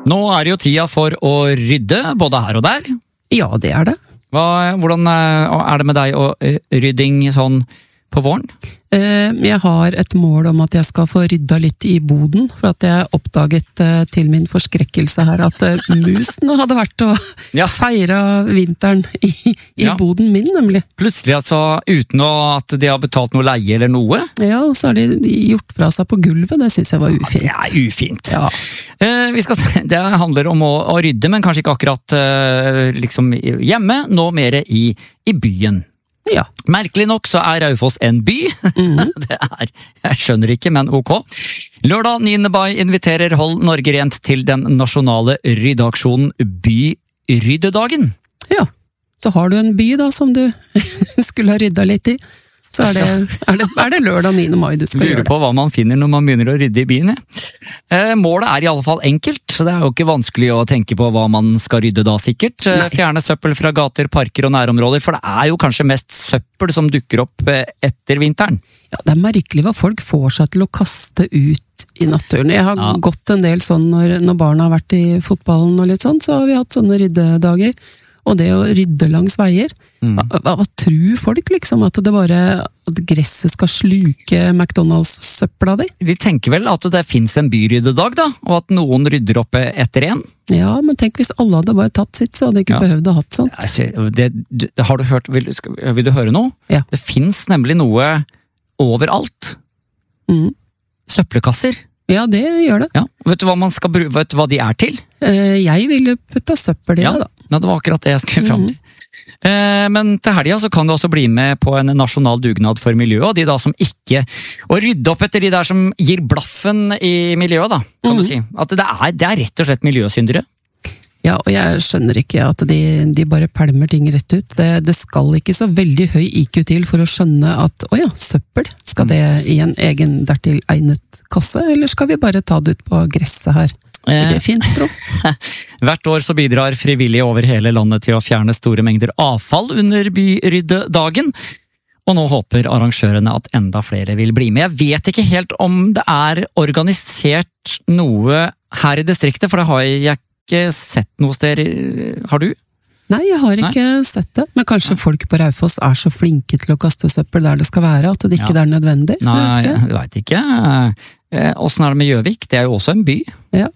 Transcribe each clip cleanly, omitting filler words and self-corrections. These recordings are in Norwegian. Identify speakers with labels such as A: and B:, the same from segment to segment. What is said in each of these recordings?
A: Nå det jo tida for å rydde, både her og der.
B: Ja, det det.
A: Hvordan det med deg og rydding sånn på våren?
B: Jeg har et mål om at jeg skal få rydda litt i boden, for at jeg oppdaget til min forskrekkelse her at musene hadde vært og feira vinteren i boden min, nemlig.
A: Plutselig altså, uten at de har betalt noe leie eller noe?
B: Ja, og så har de gjort fra seg på gulvet, det synes jeg var ufint.
A: Det ufint.
B: Ja.
A: Det handler om å rydde, men kanskje ikke akkurat liksom hjemme, nå mer i byen.
B: Ja.
A: Merkelig nok så Raufoss en by. Jeg skjønner ikke, men ok. Lørdag 9. mai inviterer Hold Norge Rent til den nasjonale ryddeaksjonen Byryddedagen.
B: Ja, så har du en by da som du skulle ha rydda litt i. Så det lørdag 9. mai du skal gjøre det.
A: Lurer på hva man finner når man begynner å rydde i byen. Målet i alle fall enkelt, så det jo ikke vanskelig å tenke på hva man skal rydde da sikkert. Fjerne søppel fra gater, parker og nærområder, for det jo kanskje mest søppel som dukker opp etter vinteren.
B: Ja, det merkelig hva folk får seg til å kaste ut i naturen. Jeg har gått en del sånn når barna har vært i fotballen og litt sånn, så har vi hatt sånne ryddedager. Og det å rydde langs veier. Hva tror folk liksom? At gresset skal sluke McDonalds-søppla di?
A: De tenker vel at det finnes en byryddedag da, og at noen rydder opp etter en?
B: Ja, men tenk hvis alle hadde bare tatt sitt, så hadde de ikke behøvd å ha hatt sånt.
A: Har du hørt, vil du høre noe?
B: Ja.
A: Det finnes nemlig noe overalt. Søppelkasser.
B: Ja, det gjør det.
A: Ja. Vet du hva de til?
B: Jeg ville putta søppel i det da.
A: Ja, det var akkurat det jeg skulle fram til. Men til helgen så kan du også bli med på en nasjonal dugnad for miljøet, og de da som ikke, og rydde opp etter de der som gir blaffen i miljøet da, kan du si. At det rett og slett miljøsyndere.
B: Ja, og jeg skjønner ikke at de bare pælmer ting rett ut. Det skal ikke så veldig høy IQ til for å skjønne at, søppel, skal det i en egen dertil egnet kasse, eller skal vi bare ta det ut på gresset her? Det fint, tro.
A: Hvert år så bidrar frivillige over hele landet til å fjerne store mengder avfall under byryddedagen, og nå håper arrangørene at enda flere vil bli med. Jeg vet ikke helt om det organisert noe her i distriktet, for det har jeg ikke sett noe sted. Har du?
B: Nei, jeg har ikke sett det. Men kanskje folk på Raufoss så flinke til å kaste søppel der det skal være, at det ikke er nødvendig?
A: Nei, jeg vet ikke. Hvordan det med Gjøvik? Det jo også en by.
B: Ja.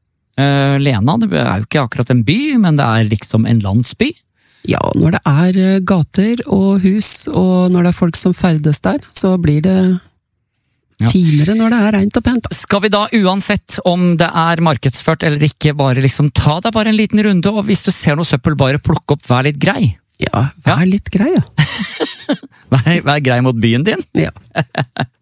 A: Lena, det jo ikke akkurat en by, men det liksom en landsby.
B: Ja, når det gater og hus, og når det folk som ferdes der, så blir det finere når det rent og pent.
A: Skal vi da, uansett om det markedsført eller ikke, bare liksom ta deg bare en liten runde, og hvis du ser noe søppel, bare plukke opp, vær litt grei?
B: Ja, vær litt grei, ja.
A: Vær grei mot byen din?
B: Ja.